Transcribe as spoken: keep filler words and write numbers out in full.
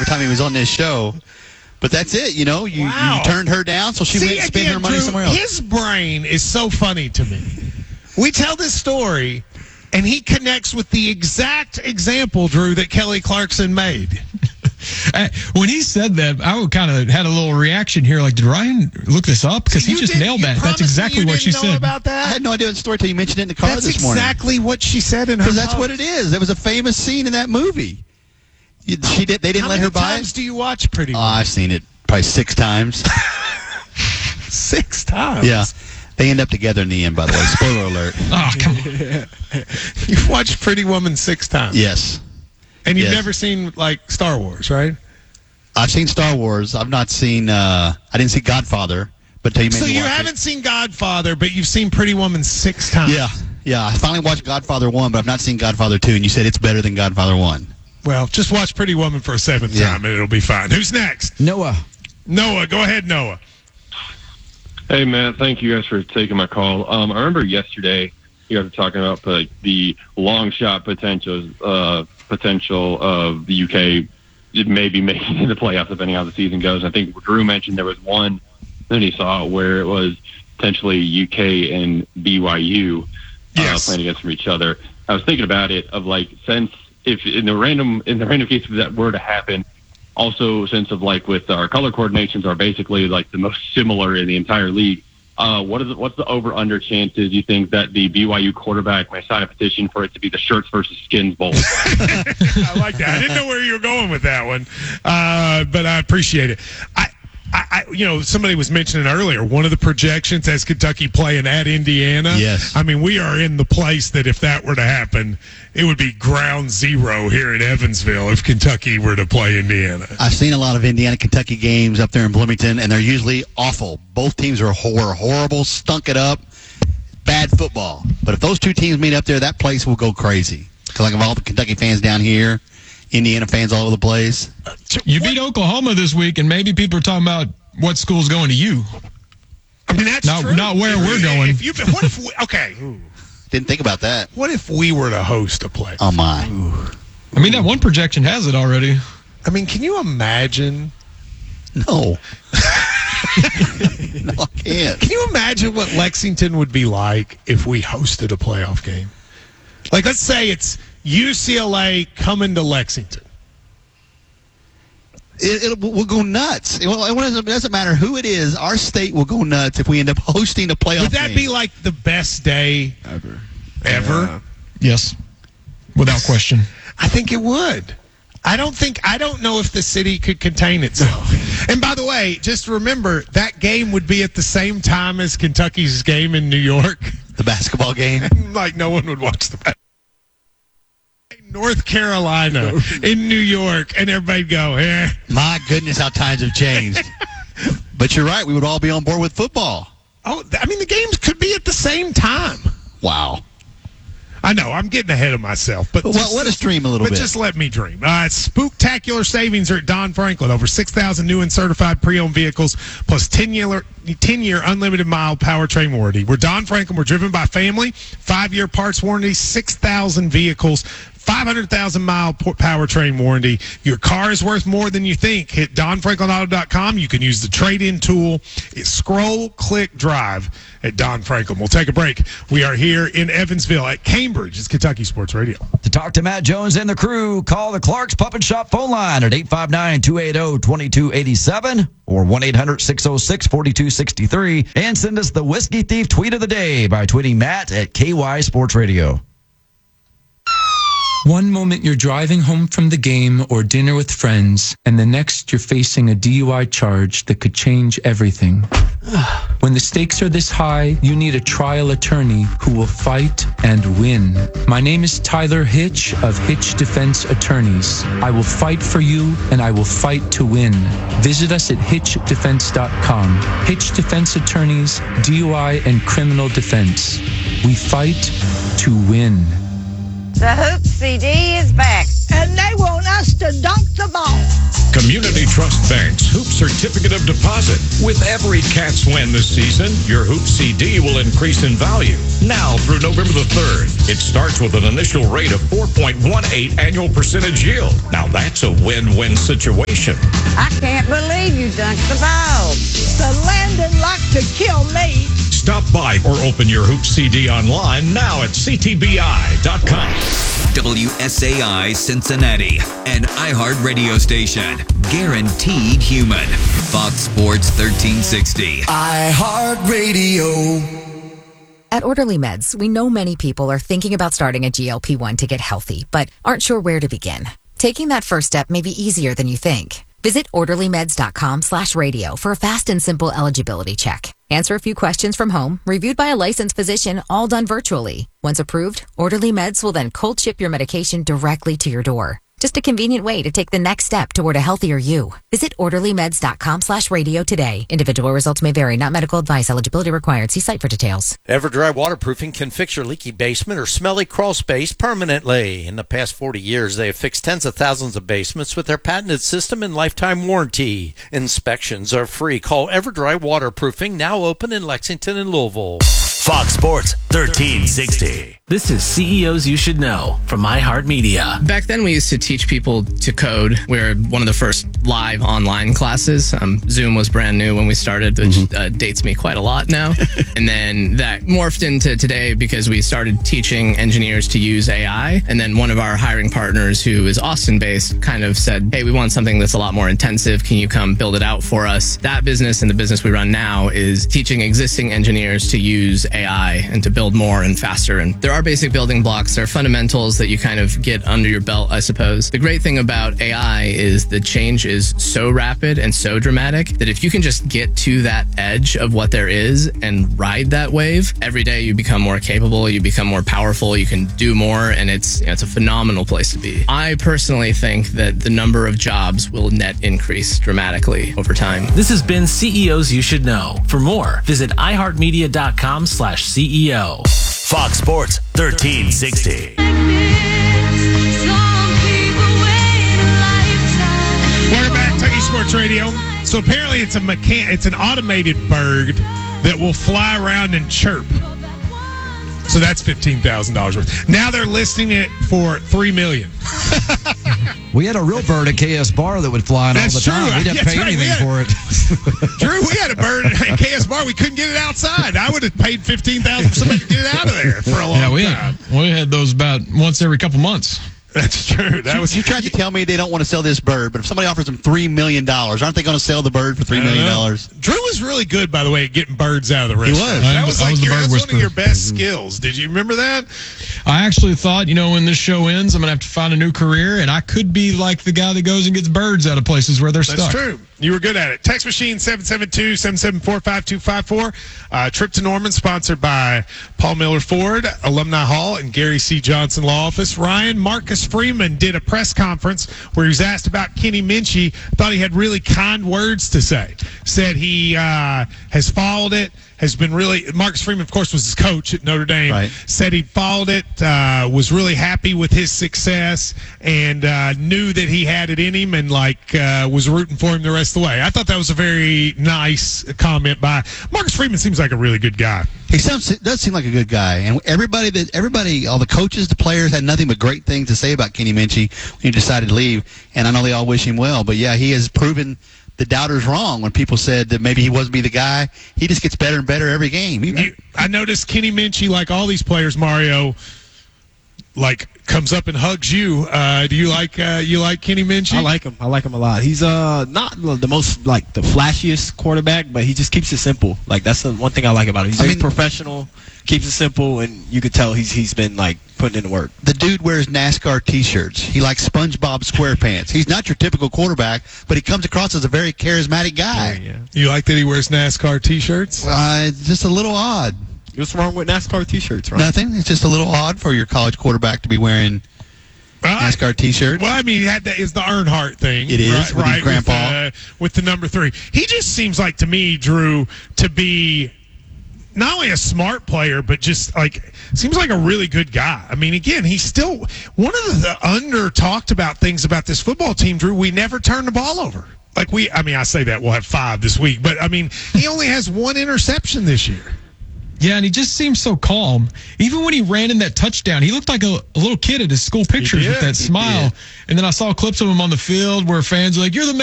time he was on this show. But that's it, you know. You, wow. you turned her down, so she See, went and spent again, her money Drew, somewhere else. His brain is so funny to me. We tell this story, and he connects with the exact example, Drew, that Kelly Clarkson made. When he said that, I kind of had a little reaction here. Like, did Ryan look this up? Because he just did, nailed that. That's exactly what she said. About that? I had no idea the story until you mentioned it in the car that's this morning. That's exactly what she said in her. Because that's what it is. There was a famous scene in that movie. She did. They didn't How let her buy it. How many times do you watch Pretty Woman? Oh, I've seen it probably six times. Six times? Yeah. They end up together in the end, by the way. Spoiler alert. Oh, come on. You've watched Pretty Woman six times? Yes. And you've yes. never seen, like, Star Wars, right? I've seen Star Wars. I've not seen, uh, I didn't see Godfather. But tell you so you haven't it. seen Godfather, but you've seen Pretty Woman six times. Yeah. Yeah. I finally watched Godfather one, but I've not seen Godfather two, and you said it's better than Godfather one. Well, just watch Pretty Woman for a seventh yeah. time, and it'll be fine. Who's next? Noah. Noah. Go ahead, Noah. Hey, man, thank you guys for taking my call. Um, I remember yesterday you guys were talking about like, the long shot potential, uh, potential of the U K maybe making the playoffs depending on how the season goes. I think Drew mentioned there was one that he saw where it was potentially U K and B Y U uh, yes. playing against each other. I was thinking about it of like since if in the random in the random case that were to happen. Also, since of like with our color coordinations are basically like the most similar in the entire league. Uh, what is it, what's the over/under chances you think that the B Y U quarterback may sign a petition for it to be the Shirts versus Skins Bowl? I like that. I didn't know where you were going with that one, uh, but I appreciate it. I, I, I, you know, somebody was mentioning earlier one of the projections has Kentucky playing at Indiana. Yes. I mean, we are in the place that if that were to happen, it would be ground zero here in Evansville if Kentucky were to play Indiana. I've seen a lot of Indiana-Kentucky games up there in Bloomington, and they're usually awful. Both teams are hor- horrible, stunk it up, bad football. But if those two teams meet up there, that place will go crazy. Because like of all the Kentucky fans down here, Indiana fans all over the place. You beat Oklahoma this week, and maybe people are talking about what school's going to you. I mean, that's not, true. Not where if, we're going. If you, what if we, okay. Didn't think about that. What if we were to host a play? Oh, my. Ooh. I mean, that one projection has it already. I mean, can you imagine? No. No, I can't. Can you imagine what Lexington would be like if we hosted a playoff game? Like, let's say it's U C L A coming to Lexington. It, it will go nuts. It, it doesn't matter who it is. Our state will go nuts if we end up hosting a playoff Would that game. be like the best day ever? Ever? Yeah. Yes, without question. I think it would. I don't think. I don't know if the city could contain itself. And by the way, just remember that game would be at the same time as Kentucky's game in New York. The basketball game. Like no one would watch the basketball. North Carolina in New York, and everybody'd go, eh. My goodness, how times have changed. But you're right. We would all be on board with football. Oh, I mean, the games could be at the same time. Wow. I know, I'm getting ahead of myself. But well, just, let us dream a little but bit. But just let me dream. Uh, spooktacular savings are at Don Franklin. Over six thousand new and certified pre-owned vehicles, plus ten-year ten-year unlimited mile powertrain warranty. We're Don Franklin. We're driven by family. Five-year parts warranty, six thousand vehicles, five hundred thousand mile powertrain warranty. Your car is worth more than you think. Hit don franklin auto dot com. You can use the trade-in tool. It's scroll, click, drive at Don Franklin. We'll take a break. We are here in Evansville at Cambridge. It's Kentucky Sports Radio. To talk to Matt Jones and the crew, call the Clark's Puppet Shop phone line at eight five nine, two eight zero, two two eight seven or one eight hundred, six oh six, four two six three, and send us the Whiskey Thief tweet of the day by tweeting Matt at K Y Sports Radio. One moment you're driving home from the game or dinner with friends, and the next you're facing a D U I charge that could change everything. When the stakes are this high, you need a trial attorney who will fight and win. My name is Tyler Hitch of Hitch Defense Attorneys. I will fight for you, and I will fight to win. Visit us at hitch defense dot com. Hitch Defense Attorneys, D U I and criminal defense. We fight to win. The Hoop C D is back. And they want us to dunk the ball. Go to Community Trust Bank's Hoop Certificate of Deposit. With every Cats win this season, your Hoop C D will increase in value. Now through November the third, it starts with an initial rate of four point one eight annual percentage yield. Now that's a win-win situation. I can't believe you dunked the ball. The landing luck to kill me. Stop by or open your Hoop C D online now at c t b i dot com. W S A I Cincinnati, an iHeart radio station. Guaranteed human. Fox Sports thirteen sixty. iHeart Radio. At Orderly Meds, we know many people are thinking about starting a G L P one to get healthy, but aren't sure where to begin. Taking that first step may be easier than you think. Visit orderlymeds.com slash radio for a fast and simple eligibility check. Answer a few questions from home, reviewed by a licensed physician, all done virtually. Once approved, Orderly Meds will then cold ship your medication directly to your door. Just a convenient way to take the next step toward a healthier you. Visit orderlymeds.com slash radio today. Individual results may vary, not medical advice. Eligibility required. See site for details. EverDry Waterproofing can fix your leaky basement or smelly crawl space permanently. In the past forty years, they have fixed tens of thousands of basements with their patented system and lifetime warranty. Inspections are free. Call EverDry Waterproofing, now open in Lexington and Louisville. Fox Sports thirteen sixty. This is C E Os You Should Know from iHeartMedia. Back then, we used to teach people to code. We were one of the first live online classes. Um, Zoom was brand new when we started, which mm-hmm. uh, dates me quite a lot now. And then that morphed into today because we started teaching engineers to use A I. And then one of our hiring partners, who is Austin-based, kind of said, hey, we want something that's a lot more intensive. Can you come build it out for us? That business and the business we run now is teaching existing engineers to use A I and to build more and faster. And there are basic building blocks. There are fundamentals that you kind of get under your belt, I suppose. The great thing about A I is the change is so rapid and so dramatic that if you can just get to that edge of what there is and ride that wave, every day you become more capable, you become more powerful, you can do more, and it's, you know, it's a phenomenal place to be. I personally think that the number of jobs will net increase dramatically over time. This has been C E Os You Should Know. For more, visit iHeartMedia.com slash CEO. Fox Sports thirteen sixty. We're back to Sports Radio. So apparently it's a mechan- it's an automated bird that will fly around and chirp. So that's fifteen thousand dollars worth. Now they're listing it for three million dollars. We had a real bird at K S Bar that would fly in That's all the time. true. We didn't That's pay right. anything had, for it. Drew, we had a bird at K S Bar. We couldn't get it outside. I would have paid fifteen thousand dollars for somebody to get it out of there for a long yeah, we time. Had, we had those about once every couple months. That's true. That you, was you tried to tell me they don't want to sell this bird, but if somebody offers them three million dollars, aren't they going to sell the bird for three million dollars? Drew was really good, by the way, at getting birds out of the restaurant. was. That I was, was- I like was the your, bird that's one of whisperer. your best skills. Did you remember that? I actually thought, you know, when this show ends, I'm going to have to find a new career, and I could be like the guy that goes and gets birds out of places where they're That's stuck. true. You were good at it. Text machine seven seven two, seven seven four, five two five four. Uh, Trip to Norman, sponsored by Paul Miller Ford, Alumni Hall, and Gary C. Johnson Law Office. Ryan Marcus Freeman did a press conference where he was asked about Kenny Minchie. Thought he had really kind words to say. Said he uh, has followed it. Has been really, Marcus Freeman, of course, was his coach at Notre Dame. Right. Said he followed it, uh, was really happy with his success, and uh, knew that he had it in him, and like uh, was rooting for him the rest of the way. I thought that was a very nice comment by Marcus Freeman. Seems like a really good guy. He sounds does seem like a good guy, and everybody that everybody, all the coaches, the players had nothing but great things to say about Kenny Minchie when he decided to leave. And I know they all wish him well, but yeah, he has proven the doubters wrong when people said that maybe he wasn't be the guy. He just gets better and better every game. He, You, I noticed Kenny Minchie, like all these players, Mario, like comes up and hugs you. Uh, do you like uh, you like Kenny Minchie? I like him. I like him a lot. He's uh not the most like the flashiest quarterback, but he just keeps it simple. Like that's the one thing I like about him. He's I very mean- professional, keeps it simple, and you could tell he's he's been like putting in the work. the dude wears NASCAR T-shirts. He likes SpongeBob SquarePants. He's not your typical quarterback, but he comes across as a very charismatic guy. Yeah. You like that he wears NASCAR T-shirts? Uh, it's just a little odd. What's wrong with NASCAR T-shirts? Right? Nothing. It's just a little odd for your college quarterback to be wearing Uh, NASCAR T-shirts. Well, I mean, that that is the Earnhardt thing. It is, right? with his right, grandpa. With, uh, with the number three. He just seems like to me, Drew, to be not only a smart player, but just like seems like a really good guy. I mean, again, he's still one of the under talked about things about this football team, Drew. We never turn the ball over. Like we, I mean, I say that we'll have five this week, but I mean, he only has one interception this year. Yeah, and he just seems so calm. Even when he ran in that touchdown, he looked like a, a little kid at his school pictures with that smile. And then I saw clips of him on the field where fans were like, "You're the man."